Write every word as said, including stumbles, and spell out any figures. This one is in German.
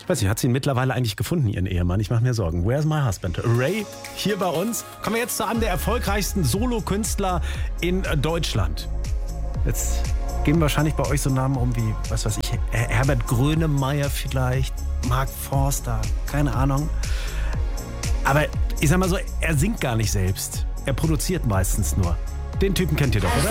Ich weiß nicht, hat sie ihn mittlerweile eigentlich gefunden, ihren Ehemann? Ich mache mir Sorgen. Where's my husband? Ray, hier bei uns. Kommen wir jetzt zu einem der erfolgreichsten Solokünstler in Deutschland. Jetzt gehen wahrscheinlich bei euch so Namen um wie, was weiß ich, Herbert Grönemeyer vielleicht, Mark Forster, keine Ahnung. Aber ich sag mal so, er singt gar nicht selbst. Er produziert meistens nur. Den Typen kennt ihr doch, oder?